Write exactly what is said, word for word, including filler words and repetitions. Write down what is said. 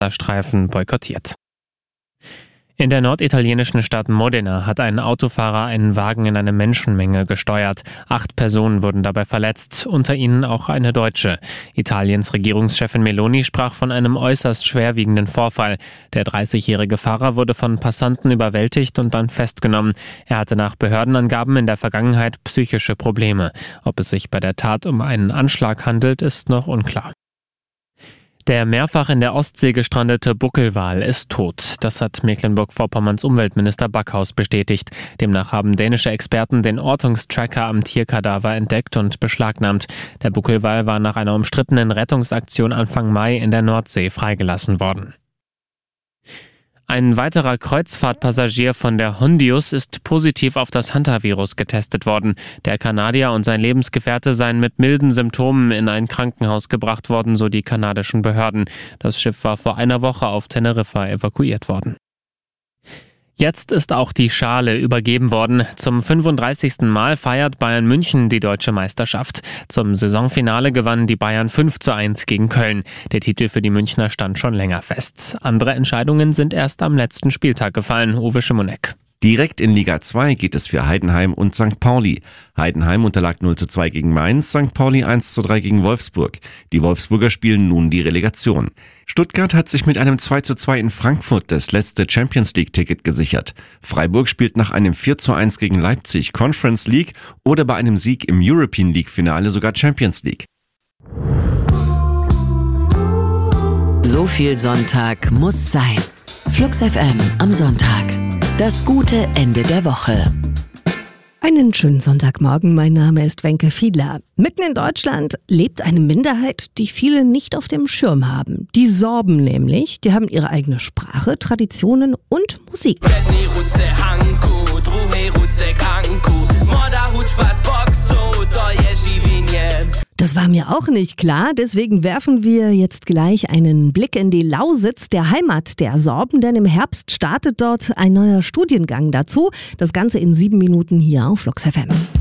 Streifen boykottiert. In der norditalienischen Stadt Modena hat ein Autofahrer einen Wagen in eine Menschenmenge gesteuert. Acht Personen wurden dabei verletzt, unter ihnen auch eine Deutsche. Italiens Regierungschefin Meloni sprach von einem äußerst schwerwiegenden Vorfall. Der dreißigjährige Fahrer wurde von Passanten überwältigt und dann festgenommen. Er hatte nach Behördenangaben in der Vergangenheit psychische Probleme. Ob es sich bei der Tat um einen Anschlag handelt, ist noch unklar. Der mehrfach in der Ostsee gestrandete Buckelwal ist tot. Das hat Mecklenburg-Vorpommerns Umweltminister Backhaus bestätigt. Demnach haben dänische Experten den Ortungstracker am Tierkadaver entdeckt und beschlagnahmt. Der Buckelwal war nach einer umstrittenen Rettungsaktion Anfang Mai in der Nordsee freigelassen worden. Ein weiterer Kreuzfahrtpassagier von der Hondius ist positiv auf das Hantavirus getestet worden. Der Kanadier und sein Lebensgefährte seien mit milden Symptomen in ein Krankenhaus gebracht worden, so die kanadischen Behörden. Das Schiff war vor einer Woche auf Teneriffa evakuiert worden. Jetzt ist auch die Schale übergeben worden. Zum fünfunddreißigsten Mal feiert Bayern München die deutsche Meisterschaft. Zum Saisonfinale gewannen die Bayern fünf zu eins gegen Köln. Der Titel für die Münchner stand schon länger fest. Andere Entscheidungen sind erst am letzten Spieltag gefallen. Uwe Schimonek. Direkt in Liga zwei geht es für Heidenheim und Sankt Pauli. Heidenheim unterlag null zu zwei gegen Mainz, Sankt Pauli eins zu drei gegen Wolfsburg. Die Wolfsburger spielen nun die Relegation. Stuttgart hat sich mit einem zwei zu zwei in Frankfurt das letzte Champions-League-Ticket gesichert. Freiburg spielt nach einem vier zu eins gegen Leipzig Conference League oder bei einem Sieg im European League-Finale sogar Champions League. So viel Sonntag muss sein. Flux F M am Sonntag. Das gute Ende der Woche. Einen schönen Sonntagmorgen, mein Name ist Wenke Fiedler. Mitten in Deutschland lebt eine Minderheit, die viele nicht auf dem Schirm haben. Die Sorben nämlich, die haben ihre eigene Sprache, Traditionen und Musik. Das war mir auch nicht klar, deswegen werfen wir jetzt gleich einen Blick in die Lausitz, der Heimat der Sorben, denn im Herbst startet dort ein neuer Studiengang dazu. Das Ganze in sieben Minuten hier auf Flux F M.